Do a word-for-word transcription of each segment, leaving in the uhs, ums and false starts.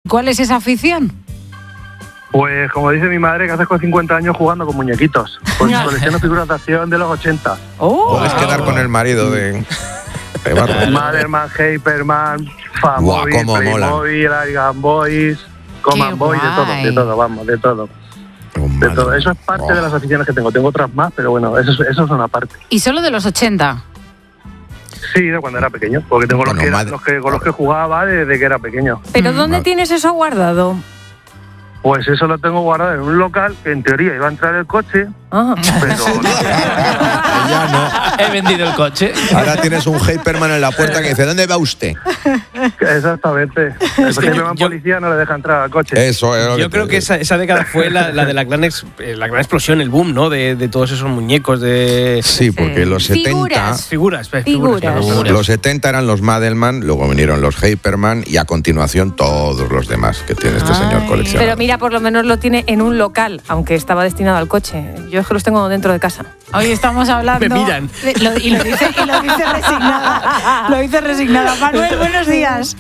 ¿Cuál es esa afición? Pues como dice mi madre, que haces con cincuenta años jugando con muñequitos. Pues colecciono figuras de acción de los ochenta. Oh. Puedes quedar con el marido de... de Batman. Maderman, Hyperman, Famobil, Guau, cómo Playmobil, Game Boys, Command Boy, de todo, de todo, vamos, de todo. Oh, De todo. Eso es parte oh. de las aficiones que tengo. Tengo otras más, pero bueno, eso, eso es una parte. ¿Y solo de los ochenta? Sí, de cuando era pequeño, porque tengo Bueno, los, que, madre- los que con los que jugaba desde que era pequeño. ¿Pero dónde Mm. tienes eso guardado? Pues eso lo tengo guardado en un local que en teoría iba a entrar el coche, Ah. pero Ya no. He vendido el coche. Ahora tienes un Hyperman en la puerta que dice, ¿dónde va usted? exactamente. El que Hyperman yo- policía no le deja entrar al coche. Eso es lo Yo te creo que digo. esa, esa década fue la, la de la gran, ex- eh, la gran explosión, el boom, ¿no? De, de todos esos muñecos de... Sí, porque los setenta... Figuras. Figuras, eh, Figuras. claro, figuras. Los setenta eran los Madelman, luego vinieron los Hyperman y a continuación todos los demás que tiene este señor Ay. coleccionador. Pero mira, por lo menos lo tiene en un local, aunque estaba destinado al coche. Yo es que los tengo dentro de casa. Hoy estamos hablando... Me miran. de- lo- y, lo dice, y lo dice resignada. Lo dice resignada. Manuel, buenos días.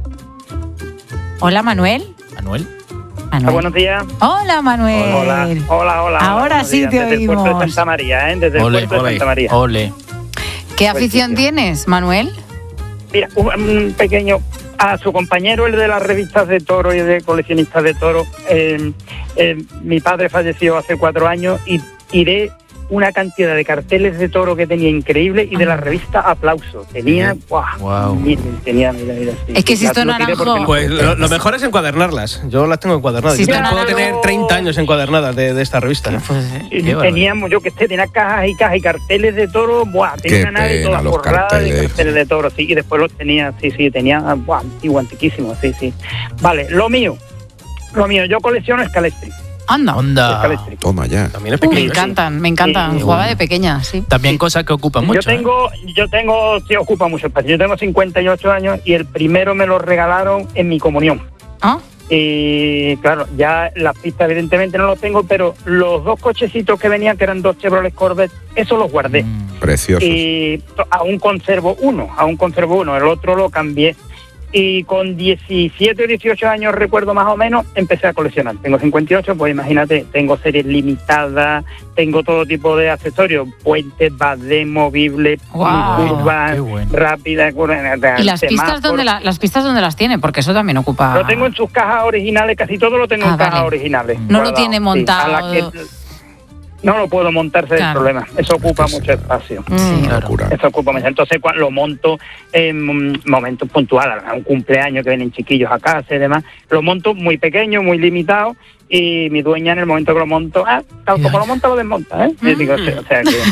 Hola, Manuel. Manuel. Manuel. Buenos días. Hola, Manuel. Hola, hola, hola. Ahora Buenos sí días. te Desde el puerto de oímos. Santa María, ¿eh? Desde el Ole, puerto de ole, Santa María. ole. ¿Qué afición sitio. tienes, Manuel? Mira, un, un pequeño... A su compañero, el de las revistas de toro y de coleccionistas de toro, eh, eh, mi padre falleció hace cuatro años y tiré una cantidad de carteles de toro que tenía increíble y de la revista Aplauso. Tenía... ¡Guau! Guau. Mira, tenía, mira, mira, sí, Es que sí, Sisto lo tiré Naranjo- porque no- Pues lo, lo mejor es encuadernarlas. Yo las tengo encuadernadas. Sí, Yo claro. puedo tener treinta años encuadernadas de, de esta revista. Pues, Y Qué barbaridad. teníamos, yo que sé, tenía cajas y cajas y carteles de toro, buah, tenía Qué una nave pena, toda los forrada carteles. de carteles de toro, sí, y después los tenía, sí, sí, tenía, buah, antiguo, antiquísimo, sí, sí. Vale, lo mío, lo mío, yo colecciono Scalestri, anda. Onda. Scalestri. Toma ya. También es Me pequeño. ¿eh? encantan, me encantan. Sí. Jugaba de pequeña, sí. También cosas que ocupan mucho. Yo tengo, yo tengo, sí, ocupa mucho espacio, yo tengo cincuenta y ocho años y el primero me lo regalaron en mi comunión. ¿Ah? Y claro, ya las pistas evidentemente no los tengo, pero los dos cochecitos que venían, que eran dos Chevrolet Corvette, esos los guardé. Mm. Preciosos. Y aún conservo uno, aún conservo uno, el otro lo cambié. Y con diecisiete o dieciocho años, recuerdo más o menos, empecé a coleccionar. Tengo cincuenta y ocho, pues imagínate, tengo series limitadas, tengo todo tipo de accesorios, puentes, badés, movibles, Guau, curvas, qué bueno. rápidas, curvas, ¿Y las pistas, semáforos. dónde la- las pistas dónde las tiene? Porque eso también ocupa... Lo tengo en sus cajas originales, casi todo lo tengo Ah, en cajas vale. originales. No lo guardado, tiene sí. montado. A la que no lo puedo montarse Claro. el problema, eso ocupa Sí, mucho espacio. Sí. Una claro. locura. Eso ocupa mucho. Entonces cuando lo monto en momentos puntuales, un cumpleaños que vienen chiquillos a casa y demás, lo monto muy pequeño, muy limitado, y mi dueña en el momento que lo monto, ah, tal como lo monta lo desmonta, ¿eh? Y digo, o sea, o sea que,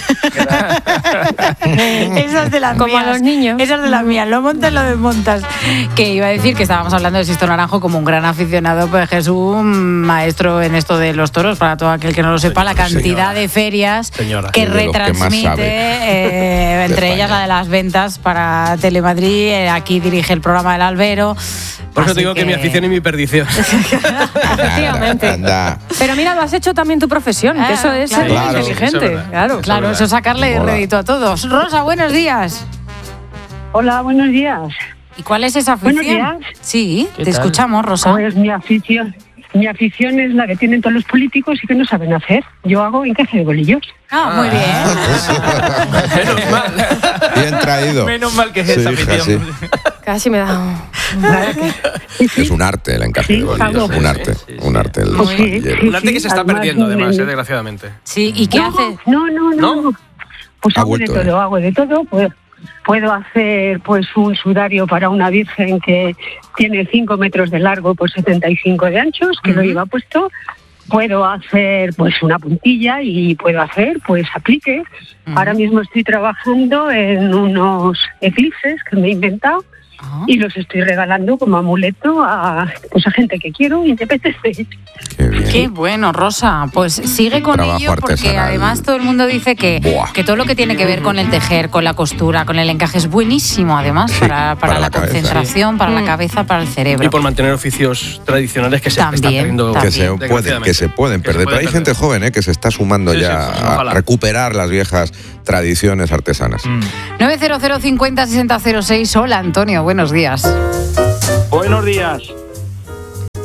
que Esas de las Como a mías. los niños. Esas de las mías. Lo montas, lo desmontas. Que iba a decir que estábamos hablando de Sisto Naranjo como un gran aficionado, pues Jesús, un maestro en esto de los toros, para todo aquel que no lo sepa, la cantidad Señora. de ferias Señora. que Es de los que más retransmite, sabe eh, de entre ellas España. la de las ventas para Telemadrid. eh, Aquí dirige el programa del Albero. Por eso Así digo que... mi afición y mi perdición. Efectivamente. Anda. Pero mira, lo has hecho también tu profesión, que Ah, eso es claro. ser Claro, inteligente. eso es verdad. claro. Eso Claro, es eso es sacarle Mola. rédito a todos. Rosa, buenos días. Hola, buenos días. ¿Y cuál es esa Buenos afición? días. Sí, ¿Qué te tal? escuchamos, Rosa. Pues mi afición, mi afición es la que tienen todos los políticos y que no saben hacer. Yo hago encaje de bolillos. Ah, muy bien. Menos mal. Bien traído. Menos mal que es Sí, esa hija, afición. sí. Casi me da... Sí, sí. Es un arte el encaje Sí, de bolillos. hago. Un arte. Sí, sí, Un arte el Pues sí, bolillero. sí. Un arte que se está además, perdiendo, un además, menú. eh, desgraciadamente. Sí, ¿y qué no, hace? No, no, no, ¿No? no. Pues Ha hago vuelto, de todo, ¿eh? hago de todo. Puedo, puedo hacer pues un sudario para una virgen que tiene cinco metros de largo por setenta y cinco de anchos, que lo Ujú. lleva puesto. Puedo hacer pues una puntilla y puedo hacer pues apliques. Ujú. Ahora mismo estoy trabajando en unos eclipses que me he inventado Ah. y los estoy regalando como amuleto a, pues, a gente que quiero y te apetece. Qué bien. Qué bueno, Rosa. Pues sigue con Trabajo ello porque artesanal. además todo el mundo dice que, Buah. que todo lo que tiene que ver con el tejer, con la costura, con el encaje es buenísimo además Sí, para, para, para la, la cabeza. concentración, para la Mm. cabeza, para el cerebro. Y por mantener oficios tradicionales que se También, están perdiendo. también. Que se, pueden, que se pueden Que se perder. Pero hay pueden gente perder. joven ¿eh? que se está sumando Sí, sí, ya pues, a ojalá. recuperar las viejas tradiciones artesanas. Mm. nueve cero cero cincuenta sesenta cero seis. Hola, Antonio, buenos días. Buenos días.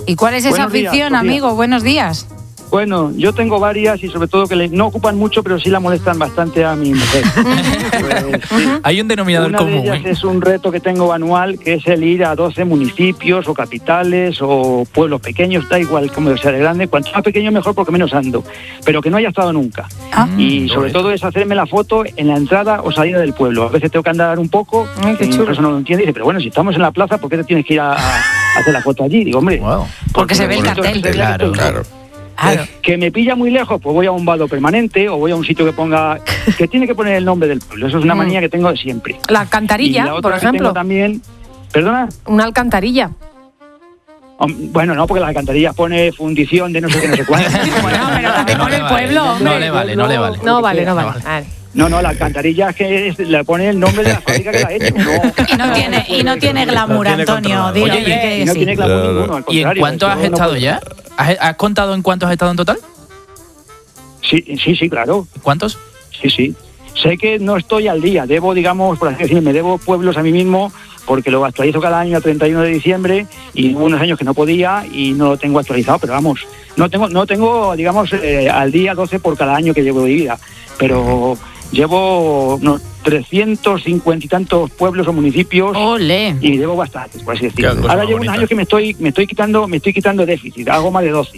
¿Y cuál es esa Buenos días, afición, Sofía. amigo? Buenos días. Bueno, yo tengo varias y sobre todo que le- no ocupan mucho, pero sí la molestan bastante a mi mujer. Pues, sí. Hay un denominador Una común. de ellas ¿eh? es un reto que tengo anual, que es el ir a doce municipios o capitales o pueblos pequeños, da igual como sea de grande. Cuanto más pequeño mejor porque menos ando, pero que no haya estado nunca. Ah. Y sobre todo es hacerme la foto en la entrada o salida del pueblo. A veces tengo que andar un poco, Ay, qué y chulo. por eso no lo entiende y dice, pero bueno, si estamos en la plaza, ¿por qué te tienes que ir a, a hacer la foto allí? Digo, hombre, Wow. Porque se ve el bonito es cartel. que se vea Claro, que- Claro. Claro. que me pilla muy lejos, pues voy a un vado permanente o voy a un sitio que ponga, que tiene que poner el nombre del pueblo. Eso es una Mm. manía que tengo de siempre. La Y alcantarilla, la otra por que ejemplo. tengo también, ¿perdona? Una alcantarilla. Um, Bueno, no, porque la alcantarilla pone fundición de no sé qué, no sé cuánto. Bueno, pero también No con le el vale, pueblo, no hombre. le vale, no le vale. No vale, no No vale. vale. Vale. No, no, la alcantarilla es que es- le pone el nombre de la fábrica que la ha hecho. No, Y no tiene, y no tiene glamour, Lo tiene Antonio. controlado. Dilo Oye, bien que y no sí. tiene glamour Claro. ninguno, al ¿Y en contrario, cuánto yo has no estado puedo- ya? ¿Has, has contado en cuántos has estado en total? Sí, sí, sí, claro. ¿Cuántos? Sí, sí. Sé que no estoy al día. Debo, digamos, por así decirlo, me debo pueblos a mí mismo porque lo actualizo cada año a treinta y uno de diciembre y hubo unos años que no podía y no lo tengo actualizado, pero vamos, no tengo, no tengo digamos, eh, al día doce por cada año que llevo de vida, pero llevo no, trescientos cincuenta y tantos pueblos o municipios. Ole. Y llevo bastantes, por así Qué decirlo. cosa Ahora más llevo unos bonita. años que me estoy, me estoy quitando, me estoy quitando déficit, hago más de doce.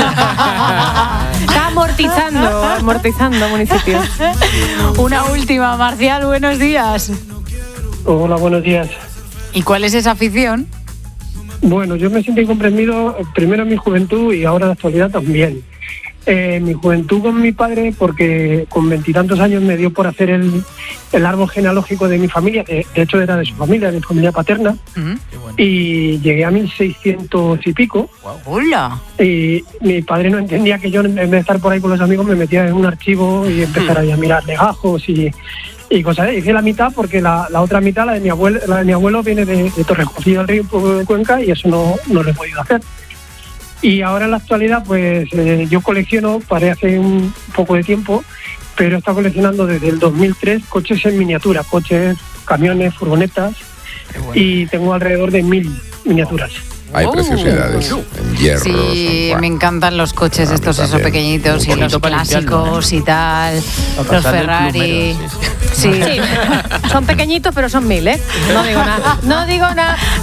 Está amortizando, amortizando municipios. Una última, Marcial, buenos días. Hola, buenos días. ¿Y cuál es esa afición? Bueno, yo me siento incomprendido eh, primero en mi juventud y ahora en la actualidad también. Eh, mi juventud con mi padre, porque con veintitantos años me dio por hacer el, el árbol genealógico de mi familia, que de hecho era de su familia, de mi familia paterna, ¿Mm? y llegué a mil seiscientos y pico. Hola. Y mi padre no entendía que yo, en vez de estar por ahí con los amigos, me metía en un archivo y empezara ahí a mirar legajos y, y cosas. Hice la mitad porque la, la otra mitad, la de mi abuelo, la de mi abuelo viene de, de Torrejocillo del Río, un poco de Cuenca, y eso no, no lo he podido hacer. Y ahora en la actualidad, pues eh, yo colecciono, paré hace un poco de tiempo, pero he estado coleccionando desde el dos mil tres coches en miniatura, coches, camiones, furgonetas, y tengo alrededor de mil miniaturas. Hay Oh. preciosidades en hierros. Sí, en- me encantan los coches A mí estos, esos también. pequeñitos, y Muy los bonito para limpiarlo, clásicos y tal, Para los pasarle el Ferrari. plumero, sí, sí. Sí. Sí, son pequeñitos, pero son mil, ¿eh? No digo nada. No digo nada.